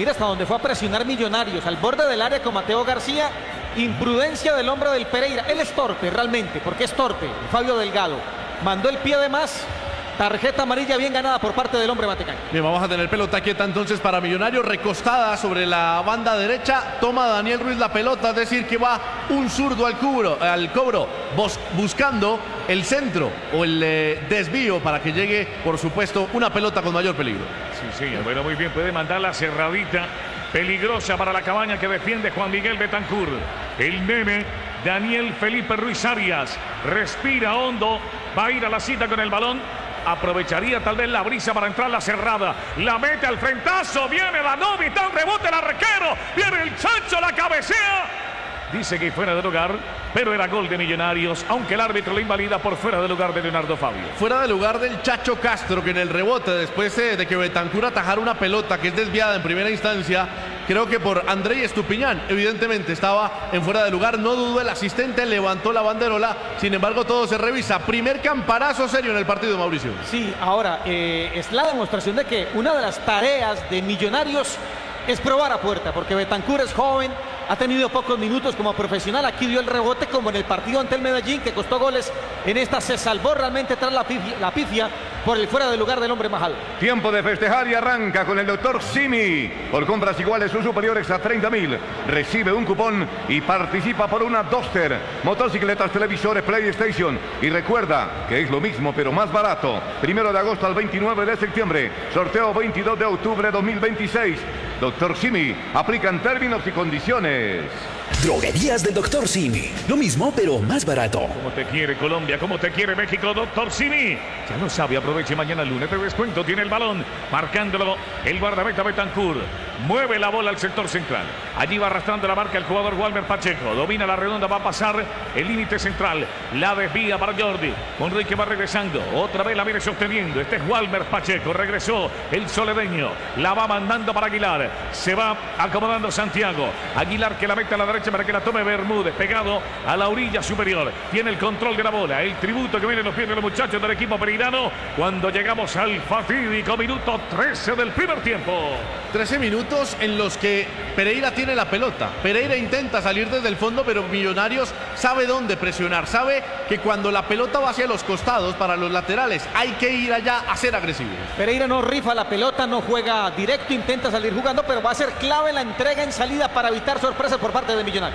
mira hasta dónde fue a presionar Millonarios, al borde del área con Mateo García. Imprudencia del hombre del Pereira. Él es torpe realmente, porque es torpe. Fabio Delgado mandó el pie de más. Tarjeta amarilla bien ganada por parte del hombre Matecaño. Bien, vamos a tener pelota quieta entonces para Millonarios, recostada sobre la banda derecha. Toma Daniel Ruiz la pelota, es decir que va un zurdo al cobro, buscando el centro o el desvío para que llegue, por supuesto, una pelota con mayor peligro. Sí, sí, bueno, muy bien, puede mandar la cerradita peligrosa para la cabaña que defiende Juan Miguel Betancur. El nene Daniel Felipe Ruiz Arias respira hondo, va a ir a la cita con el balón. Aprovecharía tal vez la brisa para entrar la cerrada. La mete al frentazo. Viene la novita. Un rebote el arquero. Viene el Chacho. La cabecea. Dice que fuera de lugar, pero era gol de Millonarios, aunque el árbitro lo invalida por fuera de lugar de Leonardo Fabio. Fuera de lugar del Chacho Castro, que en el rebote, después de que Betancur atajara una pelota que es desviada en primera instancia, creo que por Andrei Estupiñán, evidentemente estaba en fuera de lugar. No dudó el asistente, levantó la banderola. Sin embargo, todo se revisa. Primer campanazo serio en el partido, Mauricio. Sí, ahora es la demostración de que una de las tareas de Millonarios es probar a puerta, porque Betancur es joven, ha tenido pocos minutos como profesional. Aquí dio el rebote como en el partido ante el Medellín, que costó goles. En esta se salvó realmente tras la pifia por el fuera de lugar del hombre Majal. Tiempo de festejar y arranca con el doctor Simi. Por compras iguales o superiores a 30.000, recibe un cupón y participa por una Duster, motocicletas, televisores, PlayStation. Y recuerda que es lo mismo pero más barato. 1 de agosto al 29 de septiembre. Sorteo 22 de octubre 2026. Doctor Simi, aplican términos y condiciones. Droguerías del Dr. Simi. Lo mismo, pero más barato. Como te quiere Colombia, como te quiere México, Dr. Simi. Ya lo sabe, aproveche mañana lunes de descuento. Tiene el balón, marcándolo el guardameta Betancur. Mueve la bola al sector central. Allí va arrastrando la marca el jugador Walmer Pacheco. Domina la redonda, va a pasar el límite central. La desvía para Jordi. Conrique va regresando. Otra vez la viene sosteniendo. Este es Walmer Pacheco. Regresó el soledeño. La va mandando para Aguilar. Se va acomodando Santiago. Aguilar que la mete a la derecha para que la tome Bermúdez, pegado a la orilla superior. Tiene el control de la bola. El tributo que viene en los pies de los muchachos del equipo pereirano cuando llegamos al fatídico minuto 13 del primer tiempo. 13 minutos en los que Pereira tiene la pelota. Pereira intenta salir desde el fondo, pero Millonarios sabe dónde presionar. Sabe que cuando la pelota va hacia los costados, para los laterales, hay que ir allá a ser agresivos. Pereira no rifa la pelota, no juega directo, intenta salir jugando, pero va a ser clave la entrega en salida para evitar sorpresas por parte de Millonarios.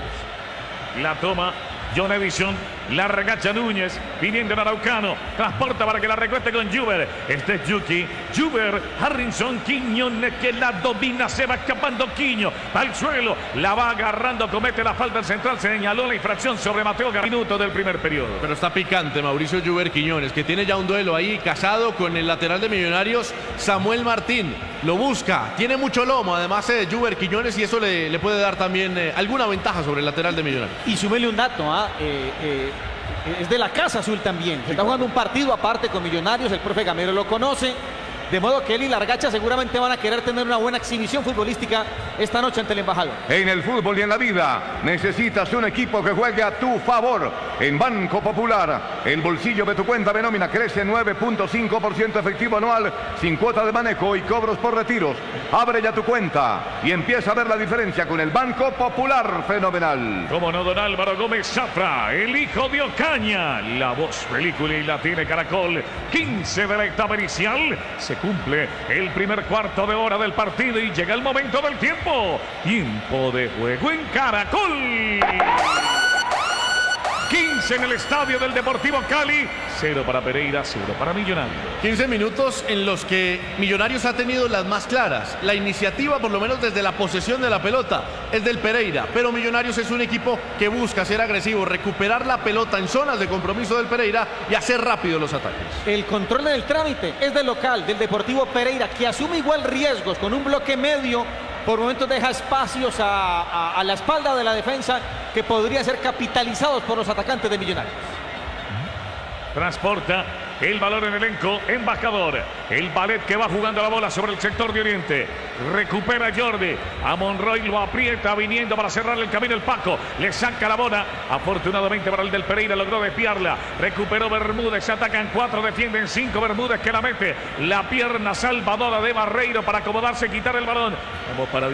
La toma John Edison, la regacha Núñez, pidiendo en Araucano, transporta para que la recueste con Juber. Este es Yuki, Juber, Harrison, Quiñones que la domina, se va escapando Quiño, al suelo, la va agarrando, comete la falta el central, señaló la infracción sobre Mateo García. Minuto del primer periodo. Pero está picante Mauricio Juber Quiñones, que tiene ya un duelo ahí casado con el lateral de Millonarios, Samuel Martín. Lo busca, tiene mucho lomo, además de Juber Quiñones, y eso le puede dar también alguna ventaja sobre el lateral de Millonarios. Y súmele un dato, es de la Casa Azul también. Se está jugando un partido aparte con Millonarios, el profe Gamero lo conoce. De modo que él y Largacha seguramente van a querer tener una buena exhibición futbolística esta noche ante el embajador. En el fútbol y en la vida necesitas un equipo que juegue a tu favor. En Banco Popular, el bolsillo de tu cuenta de nómina crece 9.5% efectivo anual, sin cuota de manejo y cobros por retiros. Abre ya tu cuenta y empieza a ver la diferencia con el Banco Popular. Fenomenal. Como no, don Álvaro Gómez Zafra, el hijo de Ocaña. La voz película y la tiene Caracol. 15 de la etapa inicial. Se cumple el primer cuarto de hora del partido y llega el momento del tiempo. Tiempo de juego en Caracol. 15 en el estadio del Deportivo Cali. 0 para Pereira, 0 para Millonarios. 15 minutos en los que Millonarios ha tenido las más claras. La iniciativa, por lo menos desde la posesión de la pelota, es del Pereira. Pero Millonarios es un equipo que busca ser agresivo, recuperar la pelota en zonas de compromiso del Pereira y hacer rápido los ataques. El control del trámite es del local, del Deportivo Pereira, que asume igual riesgos con un bloque medio. Por momentos deja espacios a la espalda de la defensa que podrían ser capitalizados por los atacantes de Millonarios. Transporta el balón en elenco, embajador. El ballet que va jugando la bola sobre el sector de Oriente. Recupera Jordi. A Monroy lo aprieta viniendo para cerrar el camino el Paco. Le saca la bola. Afortunadamente para el del Pereira logró desviarla. Recuperó Bermúdez. Atacan 4, defienden 5. Bermúdez que la mete. La pierna salvadora de Barreiro para acomodarse y quitar el balón. Vamos para